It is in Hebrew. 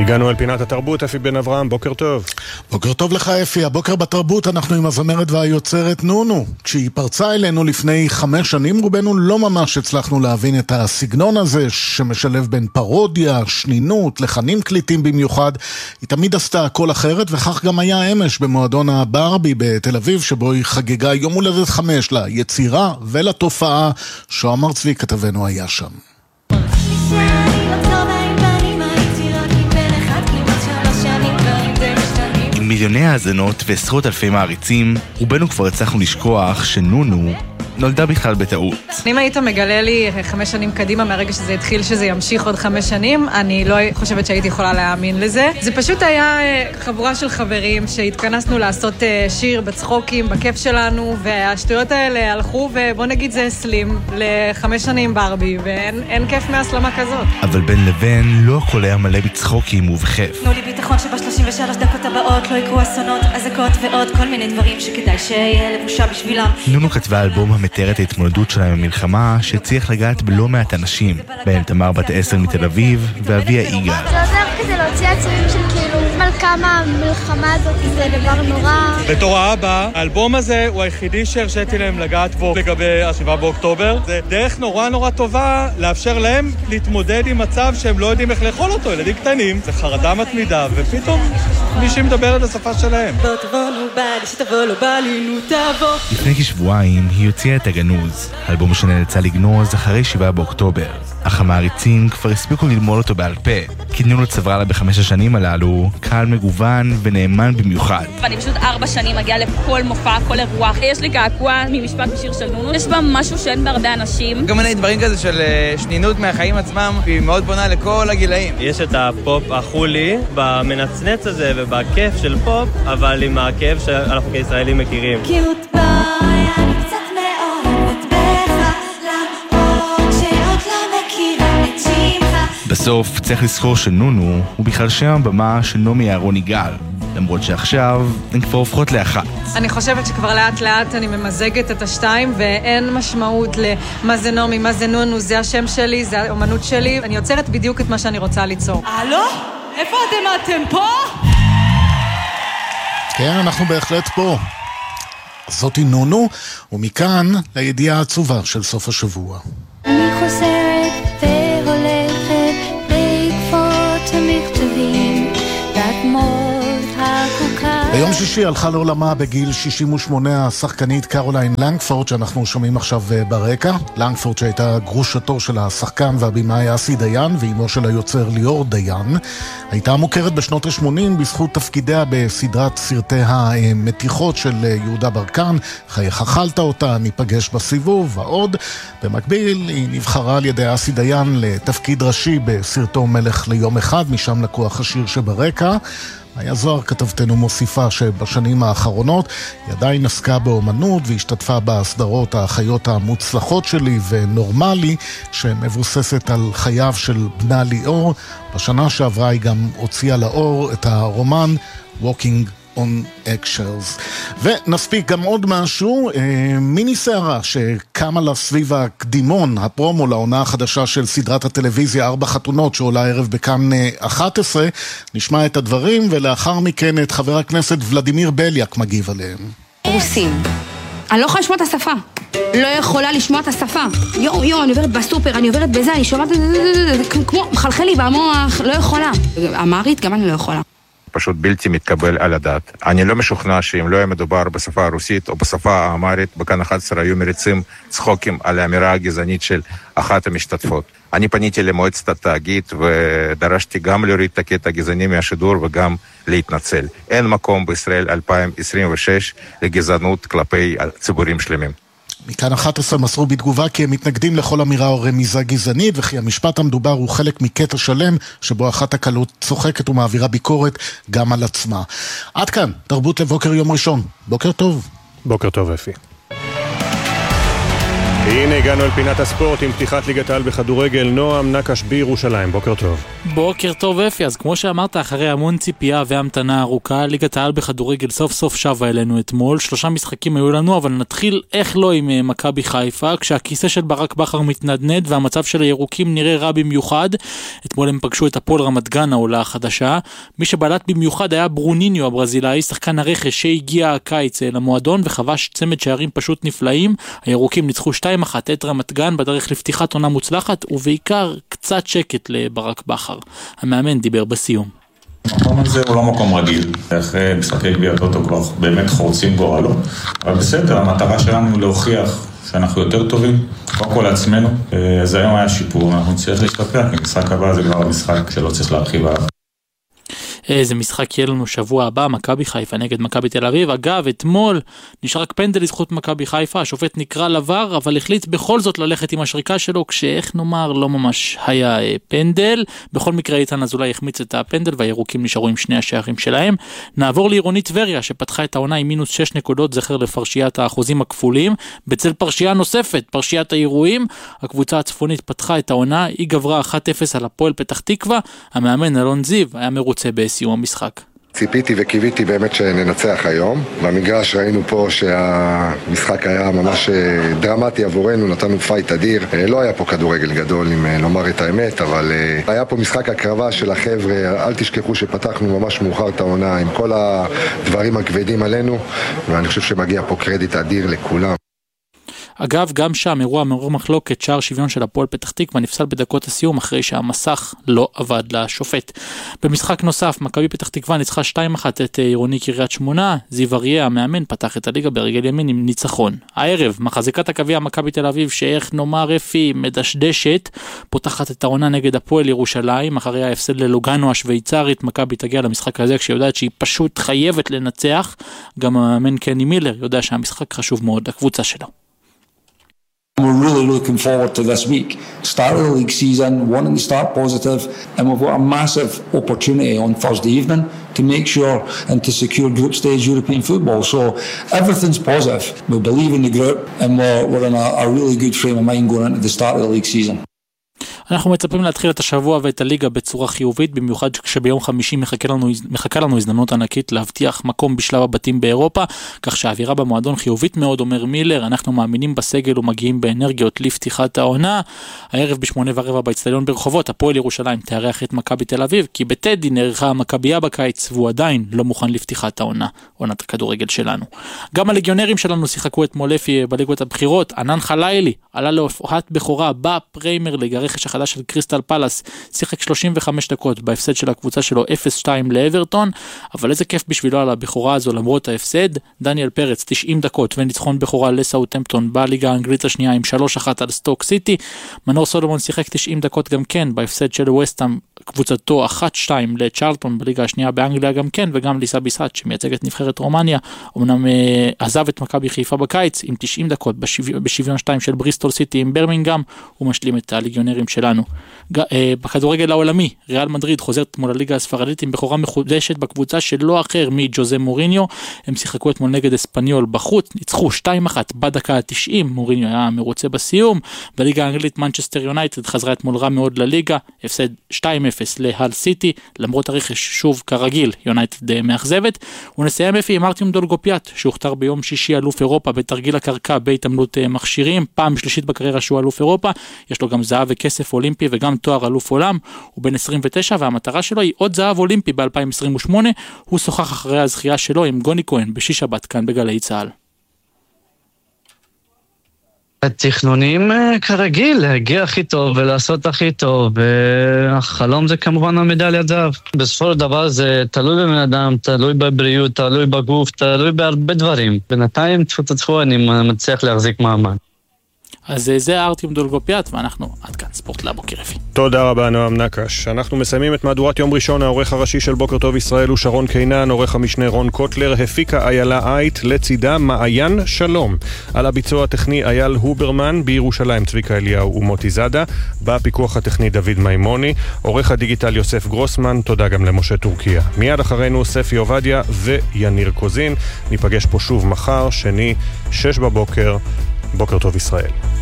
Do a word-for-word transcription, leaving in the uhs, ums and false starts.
הגענו אל פינת התרבות, אפי בן אברהם, בוקר טוב. בוקר טוב לך אפי, הבוקר בתרבות אנחנו עם הזמרת והיוצרת נונו. כשהיא פרצה אלינו לפני חמש שנים, רובנו לא ממש הצלחנו להבין את הסגנון הזה שמשלב בין פרודיה, שנינות, לחנים קליטים במיוחד. היא תמיד עשתה הכל אחרת, וכך גם היה אמש במועדון הברבי בתל אביב, שבו היא חגגה יום הולדת חמש ליצירה ולתופעה. שועמר צבי כתבנו היה שם. מיליוני האזנות ועשרות אלפי מעריצים, רובנו כבר הצלחנו לשכוח שנונו נולדה בכלל בטעות. אם היית מגלה לי חמש שנים קדימה מהרגע שזה התחיל שזה ימשיך עוד חמש שנים, אני לא חושבת שהייתי יכולה להאמין לזה. זה פשוט היה חבורה של חברים שהתכנסנו לעשות שיר בצחוקים, בכיף שלנו, והשטויות האלה הלכו, ובוא נגיד זה סלים לחמש שנים ברבי, ואין כיף מהסלמה כזאת. אבל בין לבין לא הכל היה מלא בצחוקים ובכיף. תנו לי ביטחון שבשלושים ושלוש דקות הבאות לא יקרו אסונות, אזעקות ועוד כל מיני דברים שכדאי שיהיה לבושה בשבילם. נונו כתבה אלבום מתארת ההתמודדות שלהם במלחמה שהצליח לגעת בלא מעט אנשים, בהם תמר בת עשר מתל אביב ואביה יגאל. זה עוזר כזה להוציא עצורים של כאילו על כמה המלחמה הזאת זה דבר נורא. בתור האבא, האלבום הזה הוא היחידי שהרשיתי להם לגעת בו לגבי השבעה באוקטובר. זה דרך נורא נורא טובה לאפשר להם להתמודד עם מצב שהם לא יודעים איך לאכול אותו. ילדים קטנים, זה חרדה מתמידה, ופתאום מישהי מדברת בשפה שלהם. בוא תבוא נו בא לי שתבוא לא בא לי נו תבוא. לפני כשבועיים היא הוציאה את הגנוז, האלבום שנאלצה לגנוז אחרי שבעה באוקטובר. אך המעריצים כבר הספיקו ללמוד אותו בעל פה, כי נונו צברה לה בחמש השנים הללו קהל מגוון ונאמן במיוחד. ואני פשוט ארבע שנים מגיעה לכל מופע, כל אירוע. יש לי קעקוע ממשפט בשיר של נונו, יש בה משהו שאין בהרבה אנשים. גם מיני דברים כזה של שנינות מהחיים עצמם, והיא מאוד בונה לכל הגילאים. יש את הפופ החולי במנצנץ הזה ובכיף של פופ, אבל עם הכיף שאנחנו כישראלים מכירים. קיוט ביי, אני קצת מאוהבת בך, למרות שעוד לא מכירה את שמך. בסוף צריך לזכור שנונו הוא בכלל שם הבמה של נעמי אהרון יגאל, למרות שעכשיו הן כבר הופכות לאחת. אני חושבת שכבר לאט לאט אני ממזגת את השתיים, ואין משמעות למה זה נעמי, מה זה נונו, זה השם שלי, זה האומנות שלי. אני יוצרת בדיוק את מה שאני רוצה ליצור. הלו? איפה אתם? אתם פה? כן, אנחנו בהחלט פה. זאתי נונו, ומכאן לידיעה העצובה של סוף השבוע. אני חוזרת והולכת בעקבות המכתבים והדמעות הקוקה. ביום שישי הלכה לעולמה בגיל שישים ושמונה השחקנית קרוליין לנגפורד, שאנחנו שומעים עכשיו ברקע. לנגפורד שהייתה גרושתו של השחקן והבימאי אסי דיין ואימו של היוצר ליאור דיין, הייתה מוכרת בשנות ה-שמונים בזכות תפקידיה בסדרת סרטי המתיחות של יהודה ברקן, חייך אכלת אותה, ניפגש בסיבוב ועוד. במקביל היא נבחרה על ידי אסי דיין לתפקיד ראשי בסרטו מלך ליום אחד, משם לקוח השיר שברקע. היה זוהר כתבתנו מוסיפה שבשנים האחרונות היא עדיין עסקה באומנות והשתתפה בסדרות החיות המוצלחות שלי ונורמלי, שמבוססת על חייו של בנה ליאור. בשנה שעברה היא גם הוציאה לאור את הרומן Walking on Eggshells. ונספיק גם עוד משהו, מיני סערה שקמה לה סביב הקדימון, הפרומו לעונה החדשה של סדרת הטלוויזיה ארבע חתונות שעולה הערב בכאן אחת עשרה. נשמע את הדברים ולאחר מכן את חבר הכנסת ולדימיר בליאק מגיב עליהם. רוסים. אני לא יכולה לשמוע את השפה. לא יכולה לשמוע את השפה. יו, יו, אני עוברת בסופר, אני עוברת בזה, אני שומעת את זה, כמו מחלחל לי במוח, לא יכולה. אמרית, גם אני לא יכולה. פשוט בלתי מתקבל על הדעת. אני לא משוכנע שאם לא היה מדובר בשפה הרוסית או בשפה האמרית, בכאן אחת עשרה היו מריצים צחוקים על האמירה הגזענית של אחת המשתתפות. אני פניתי למועצת התאגיד ודרשתי גם להוריד את הקטע הגזעני מהשידור וגם להתנצל. אין מקום בישראל אלפיים עשרים ושש לגזענות כלפי ציבורים שלמים. מכאן אחת עשרה מסרו בתגובה כי הם מתנגדים לכל אמירה או רמיזה גזענית, וכי המשפט המדובר הוא חלק מקטע שלם שבו אחת הקלות צוחקת ומעבירה ביקורת גם על עצמה. עד כאן, תרבות לבוקר יום ראשון. בוקר טוב. בוקר טוב אפי. הנה הגענו אל פינת הספורט עם פתיחת ליגת העל בכדורגל. נועם נקש בירושלים, בוקר טוב. בוקר טוב אפי, אז כמו שאמרת, אחרי המון ציפייה והמתנה ארוכה, ליגת העל בכדורגל סוף סוף שווה אלינו אתמול. שלושה משחקים היו לנו, אבל נתחיל איך לא עם מכבי חיפה, כשהכיסא של ברק בכר מתנדנד והמצב של הירוקים נראה רע במיוחד. אתמול הם פגשו את הפועל רמת גן, העולה החדשה. מי שבלט במיוחד היה ברוניניו הברזילאי, שחקן הרכש שהגיע הקיץ למועדון וחבש צמד שערים פשוט נפלאים. הירוקים ניצחו שתיים אחת את רמת גן בדרך לפתיחת עונה מוצלחת, ובעיקר קצת שקט לברק בכר. המאמן דיבר בסיום. המקום הזה הוא לא מקום רגיל. אחרי משחקי גביע הטוטו כבר באמת חורצים גורלות. אבל בסדר, המטרה שלנו היא להוכיח שאנחנו יותר טובים, קודם כל לעצמנו. אז היום היה שיפור, אנחנו נצטרך להשתפר, כי משחק הבא זה כבר המשחק שלא צריך להרחיב עליו. איזה משחק יהיה לנו שבוע הבא, מכבי חיפה נגד מכבי תל אביב. אגב, אתמול נשאר רק פנדל לזכות מכבי חיפה, השופט נקרא לבר, אבל החליט בכל זאת ללכת עם השריקה שלו, כשאיך נאמר לא ממש היה פנדל. בכל מקרה איתן אזולאי החמיץ את הפנדל, והירוקים נשארו עם שני השערים שלהם. נעבור לעירונית טבריה, שפתחה את העונה עם מינוס שש נקודות, זכר לפרשיית האחוזים הכפולים. בצל פרשייה נוספת, פרשיית האירועים, הקבוצה הצפונית פתחה את העונה, היא גברה אחת אפס על הפועל פתח תקווה. המאמן אלון זיו היה מרוצה בסיום המשחק. ציפיתי וקיוויתי באמת שננצח היום. במגרש ראינו פה שהמשחק היה ממש דרמטי עבורנו, נתנו פייט אדיר. לא היה פה כדורגל גדול, אם לומר את האמת, אבל היה פה משחק הקרבה של החבר'ה. אל תשכחו שפתחנו ממש מאוחר את העונה עם כל הדברים הכבדים עלינו, ואני חושב שמגיע פה קרדיט אדיר לכולם. אגב, גם שם אירוע מעורר מחלוקת, שער שוויון של הפועל פתח תקווה נפסל בדקות הסיום אחרי שהמסך לא עבד לשופט. במשחק נוסף, מכבי פתח תקווה ניצחה שתיים אחת את עירוני קריית שמונה. זיו אריה המאמן פתח את הליגה ברגל ימין עם ניצחון. הערב, מחזיקת הקביע מכבי תל אביב, שאיך נאמר אפי מדשדשת, פותחת את העונה נגד הפועל ירושלים. אחרי ההפסד ללוגאנו השוויצרית, מכבי תגיע למשחק הזה כשיודעת שהיא פשוט חייבת לנצח. גם המאמן קני מילר יודע שהמשחק חשוב מאוד לקבוצה שלו. We're really looking forward to this week. Start of the league season, wanting to start positive, and we've got a massive opportunity on Thursday evening to make sure and to secure group stage European football. So everything's positive. We believe in the group, and we're, we're in a, a really good frame of mind going into the start of the league season. אנחנו מצפים להתחיל את השבוע ואת הליגה בצורה חיובית, במיוחד כשביום חמישי מחכה לנו, מחכה לנו הזדמנות ענקית להבטיח מקום בשלב הבתים באירופה, כך שהאווירה במועדון חיובית מאוד, אומר מילר. אנחנו מאמינים בסגל ומגיעים באנרגיות לפתיחת העונה. הערב בשמונה ורבע באצטדיון ברחובות, הפועל ירושלים תארח את מכבי תל אביב, כי בטדי נערכה המכבייה בקיץ, והוא עדיין לא מוכן לפתיחת העונה, עונת הכדורגל שלנו. גם הליגיונרים שלנו שיחקו אתמול אפי בליגות הבחירות. ענן חלילי עלה להופעת בכורה בפריימר ליג, הרכש החדש של קריסטל פלאס, שיחק שלושים וחמש דקות בהפסד של הקבוצה שלו אפס שתיים לאברטון, אבל איזה כיף בשבילו על הבכורה הזו למרות ההפסד. דניאל פרץ תשעים דקות וניצחון בכורה לסאות'המפטון בליגה האנגלית השנייה עם שלוש אחת על סטוק סיטי. מנור סולומון שיחק תשעים דקות גם כן בהפסד של ווסטהאם, קבוצתו אחת שתיים לצ'רלטון בליגה השנייה באנגליה גם כן, וגם ליסה ביסאט שמייצג את נבחרת רומניה, אמנם אה, עזב את מכבי חיפה בקיץ עם תשעים דקות בשו... בשוויון שתיים של בריסטול סיטי עם ברמינגהאם, הוא משלים את הליגיונרים שלנו. ג... אה, בכדורגל העולמי, ריאל מדריד חוזרת מול הליגה הספרדית עם בכורה מחודשת בקבוצה שלא אחר מג'וזה מוריניו. הם שיחקו אתמול נגד אספניול בחוץ, ניצחו שתיים אחת בדקה ה-תשעים, מוריניו היה מרוצה בסיום. בליגה האנגלית מנצ'סטר יונייטד חזרה אתמול רע מאוד לליגה, הפסד שתיים אפס להל סיטי, למרות הרכש שוב כרגיל יונייטד מאכזבת. ונסיים אפי עם ארטיום דולגופיאט, שהוכתר ביום שישי אלוף אירופה בתרגיל הקרקע בהתעמלות מכשירים, פעם שלישית בקריירה שהוא אלוף אירופה. יש לו גם זהב וכסף אולימפי וגם תואר אלוף עולם. הוא בן עשרים ותשע והמטרה שלו היא עוד זהב אולימפי ב-אלפיים עשרים ושמונה. הוא שוחח אחרי הזכייה שלו עם גוני כהן בשיש שבת כאן בגלי צהל. התכנונים כרגיל, להגיע הכי טוב ולעשות הכי טוב, והחלום זה כמובן המדליית זהב. בסופו של דבר זה תלוי בבן אדם, תלוי בבריאות, תלוי בגוף, תלוי בהרבה דברים. בינתיים תפוצצחו אני מצליח להחזיק מעמד. אז זה ארטיום דולגופיאט, ואנחנו עד כאן ספורט לבוקר אפי. תודה רבה נועם נקש. אנחנו מסיימים את מהדורת יום ראשון. העורך הראשי של בוקר טוב ישראל הוא שרון קינן, עורך המשנה רון קוטלר, הפיקה איילה אייט, לצידה מעיין שלום. על הביצוע הטכני אייל הוברמן, בירושלים צביקה אליהו ומוטי זאדה, בפיקוח הטכני דוד מימוני, עורך הדיגיטל יוסף גרוסמן, תודה גם למשה טורקיה. מיד אחרינו ספי עובדיה ויניר קוזין. ניפגש פה שוב מחר, שני, שש בבוקר. בוקר טוב ישראל.